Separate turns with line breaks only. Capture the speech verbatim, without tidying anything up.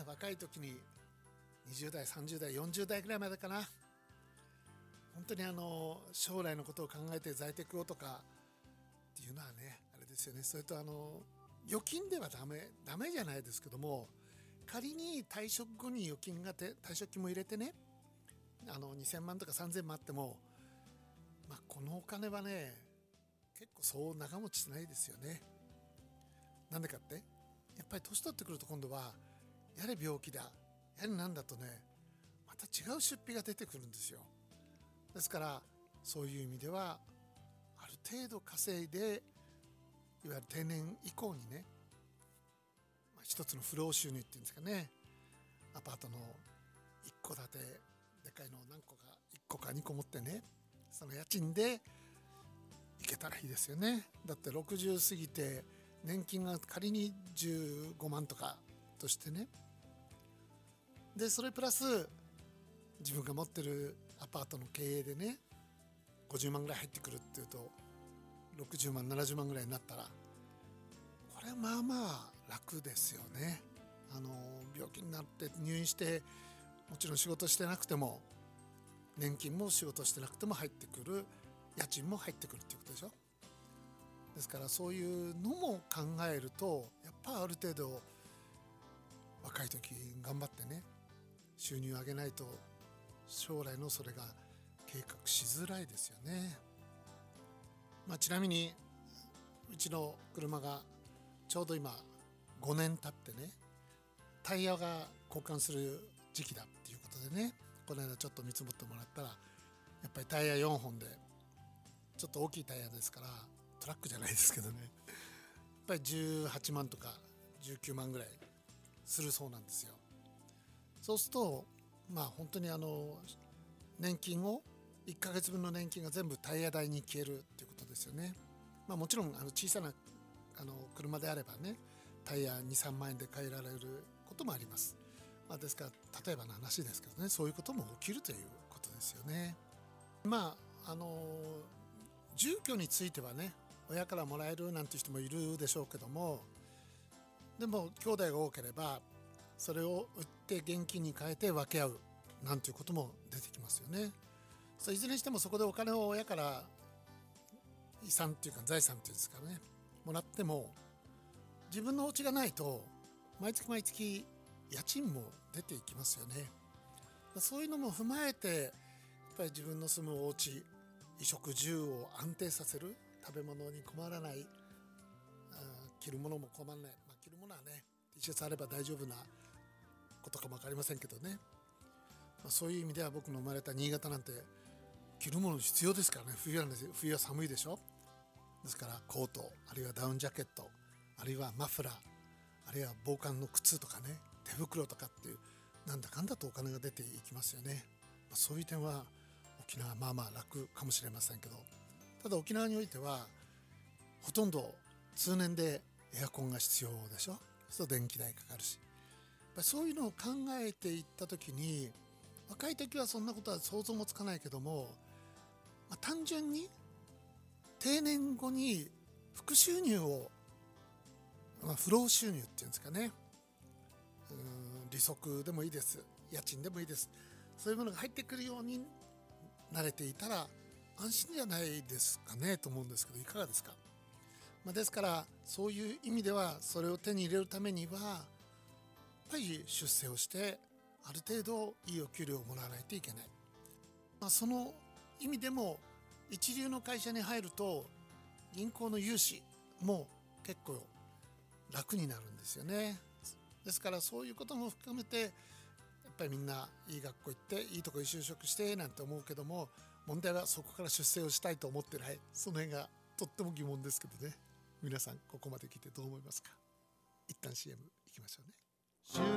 若い時ににじゅう代さんじゅう代よんじゅう代ぐらいまでかな、本当にあの将来のことを考えて在宅をとかっていうのはねあれですよね。それとあの預金ではダメダメじゃないですけども、仮に退職後に預金がて退職金も入れてね、あのにせんまんとかさんぜんまんあっても、まあ、このお金はね結構そう長持ちしないですよね。なんでかってやっぱり年取ってくると今度はやれ病気だやれなんだとね、また違う出費が出てくるんですよ。ですからそういう意味ではある程度稼いで、いわゆる定年以降にね、まあ、一つの不労収入っていうんですかね、アパートの一戸建てでかいのを何個かいっこかにこ持ってね、その家賃でいけたらいいですよね。だってろくじゅう過ぎて年金が仮にじゅうごまんとかとしてね、でそれプラス自分が持ってるアパートの経営でねごじゅうまんぐらい入ってくるっていうと、ろくじゅうまんななじゅうまんぐらいになったら、これはまあまあ楽ですよね。あの病気になって入院して、もちろん仕事してなくても年金も仕事してなくても入ってくる、家賃も入ってくるっていうことでしょ。ですからそういうのも考えると、やっぱある程度若い時頑張ってね収入を上げないと将来のそれが計画しづらいですよね。まあ、ちなみにうちの車がちょうど今ごねん経ってね、タイヤが交換する時期だっていうことでね、この間ちょっと見積もってもらったら、やっぱりタイヤよんほんでちょっと大きいタイヤですから、トラックじゃないですけどね、やっぱりじゅうはちまんとかじゅうきゅうまんぐらいするそうなんですよ。そうするとまあ本当にあの年金をいっかげつぶんの年金が全部タイヤ代に消えるっていうことですよね。まあもちろんあの小さなあの車であればね、タイヤにさんまんえんで変えられることもあります。まあ、ですから例えばの話ですけどね、そういうことも起きるということですよね。まああの住居についてはね、親からもらえるなんて人もいるでしょうけども、でも兄弟が多ければそれを売って現金に変えて分け合うなんていうことも出てきますよね。そういずれにしてもそこでお金を親から遺産っていうか財産っていうんですかね、もらっても自分のお家がないと毎月毎月家賃も出ていきますよね。そういうのも踏まえてやっぱり自分の住むお家、衣食住を安定させる、食べ物に困らない、着るものも困らない、まあ、着るものはね T シャツあれば大丈夫なことかも分かりませんけどね、まあ、そういう意味では僕の生まれた新潟なんて着るもの必要ですからね。冬はね、冬は寒いでしょ。ですからコート、あるいはダウンジャケット、あるいはマフラー、あるいは防寒の靴とかね、手袋とかっていう、なんだかんだとお金が出ていきますよね。まあ、そういう点は沖縄はまあまあ楽かもしれませんけど、ただ沖縄においてはほとんど通年でエアコンが必要でしょ。そう電気代かかるし、やっぱりそういうのを考えていった時に、若い時はそんなことは想像もつかないけども、まあ、単純に定年後に副収入を、まあ、不労収入っていうんですかね、うーん利息でもいいです、家賃でもいいです、そういうものが入ってくるように慣れていたら安心じゃないですかねと思うんですけど、いかがですか。まあ、ですからそういう意味ではそれを手に入れるためにはやっぱり出世をしてある程度いいお給料をもらわないといけない。まあ、その意味でも一流の会社に入ると銀行の融資も結構楽になるんですよね。ですからそういうことも含めてやっぱりみんないい学校行っていいとこに就職してなんて思うけども、問題はそこから出世をしたいと思ってない、その辺がとっても疑問ですけどね。皆さんここまで聞いてどう思いますか。一旦 シーエム 行きましょうね。